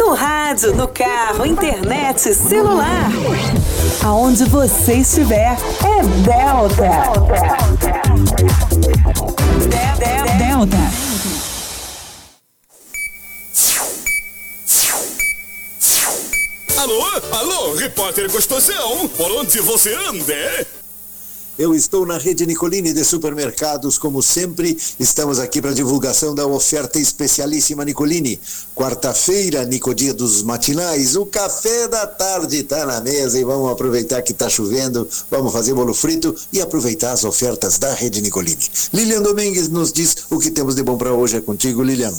No rádio, no carro, internet, celular. Aonde você estiver, é Delta. Delta. Alô, repórter Gostosão, por onde você anda? Eu estou na rede Nicolini de supermercados, como sempre, estamos aqui para divulgação da oferta especialíssima Nicolini. Quarta-feira, Nico, dia dos matinais, o café da tarde está na mesa e vamos aproveitar que está chovendo, vamos fazer bolo frito e aproveitar as ofertas da rede Nicolini. Lilian Domingues nos diz o que temos de bom para hoje. É contigo, Lilian.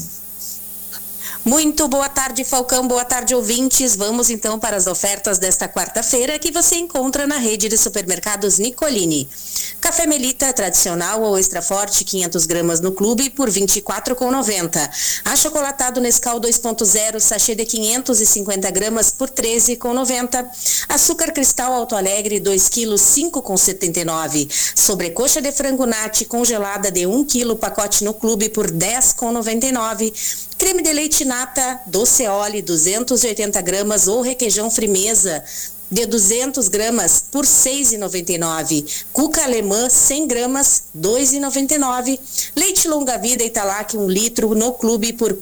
Muito boa tarde, Falcão, boa tarde, ouvintes. Vamos então para as ofertas desta quarta-feira que você encontra na rede de supermercados Nicolini. Café Melita tradicional ou extra forte, 500 gramas no clube por R$ 24,90. Achocolatado Nescau 2.0, sachê de 550 gramas por R$ 13,90. Açúcar Cristal Alto Alegre, 2 quilos, R$ 5,79. Sobrecoxa de frango nati congelada de 1 quilo, pacote no clube por R$ 10,99. Creme de leite nata Doceoli 280 gramas ou requeijão Frimeza de 200 gramas por R$ 6,99. Cuca alemã 100 gramas, R$ 2,99. Leite longa vida Italac 1 litro no clube por R$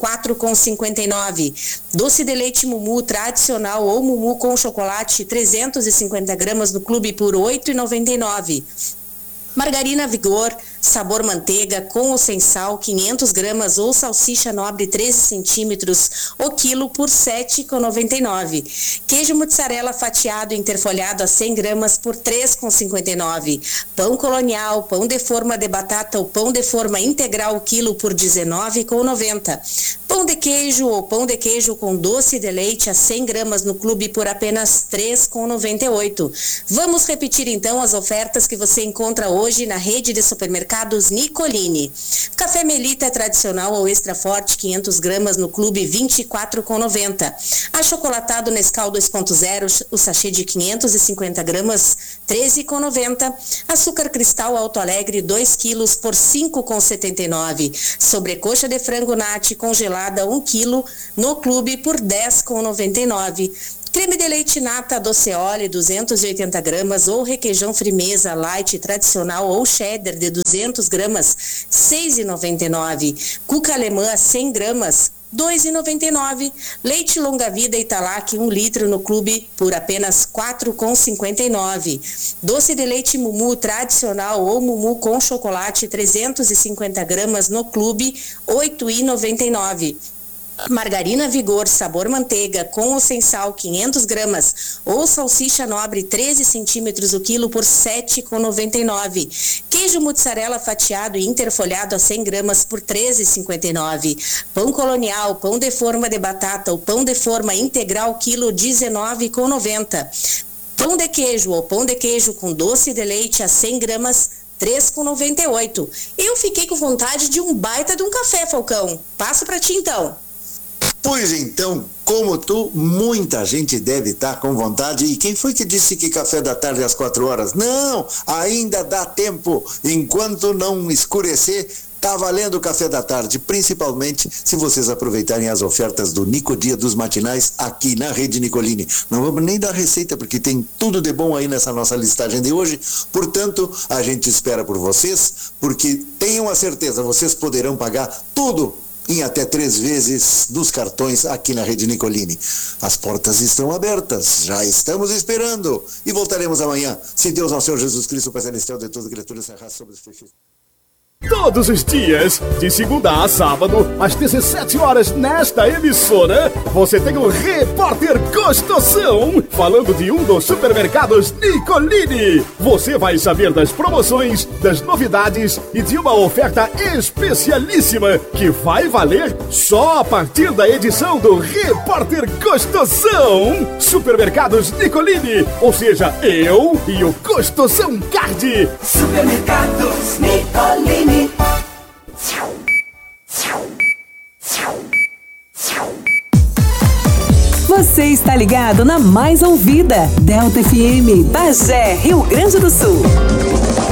4,59. Doce de leite Mumu tradicional ou Mumu com chocolate 350 gramas no clube por R$ 8,99. Margarina Vigor, sabor manteiga, com ou sem sal, 500 gramas ou salsicha nobre 13 centímetros, o quilo por R$ 7,99. Queijo mozzarella fatiado interfolhado a 100 gramas por R$ 3,59. Pão colonial, pão de forma de batata ou pão de forma integral, o quilo por R$ 19,90. Pão de queijo ou pão de queijo com doce de leite a 100 gramas no clube por apenas R$ 3,98. Vamos repetir então as ofertas que você encontra hoje na rede de supermercados Nicolini. Café Melita tradicional ou extra forte, 500 gramas no clube, R$ 24,90. Achocolatado Nescau 2.0, o sachê de 550 gramas, R$ 13,90. Açúcar Cristal Alto Alegre, 2 quilos por R$ 5,79. Sobrecoxa de frango nati congelada, 1 quilo, no clube por R$ 10,99. Creme de leite nata Doceoli 280 gramas ou requeijão Frimeza light tradicional ou cheddar de 200 gramas, R$ 6,99. Cuca alemã 100 gramas, R$ 2,99. Leite longa vida Italac 1 litro no clube por apenas R$ 4,59. Doce de leite Mumu tradicional ou Mumu com chocolate 350 gramas no clube, R$ 8,99. Margarina Vigor, sabor manteiga, com ou sem sal, 500 gramas, ou salsicha nobre, 13 centímetros o quilo por R$ 7,99. Queijo mozzarella fatiado e interfolhado a 100 gramas por R$ 13,59. Pão colonial, pão de forma de batata ou pão de forma integral, quilo R$ 19,90. Pão de queijo ou pão de queijo com doce de leite a 100 gramas, R$ 3,98. Eu fiquei com vontade de um baita de um café, Falcão. Passo para ti então. Pois então, como tu, muita gente deve estar com vontade. E quem foi que disse que café da tarde às 4 horas? Não, ainda dá tempo. Enquanto não escurecer, tá valendo o café da tarde, principalmente se vocês aproveitarem as ofertas do Nico Dia dos Matinais aqui na Rede Nicolini. Não vamos nem dar receita, porque tem tudo de bom aí nessa nossa listagem de hoje. Portanto, a gente espera por vocês, porque tenham a certeza, vocês poderão pagar tudo em até 3 vezes dos cartões aqui na Rede Nicolini. As portas estão abertas, já estamos esperando. E voltaremos amanhã, se Deus, nosso Senhor Jesus Cristo, Pai Celestial de todas as criaturas, se arrasta sobre os fechos. Todos os dias, de segunda a sábado, às 17 horas, nesta emissora, você tem o Repórter Gostosão, falando de um dos supermercados Nicolini. Você vai saber das promoções, das novidades e de uma oferta especialíssima que vai valer só a partir da edição do Repórter Gostosão. Supermercados Nicolini, ou seja, eu e o Gostosão Card. Supermercados Nicolini. Você está ligado na mais ouvida Delta FM, Bagé, Rio Grande do Sul.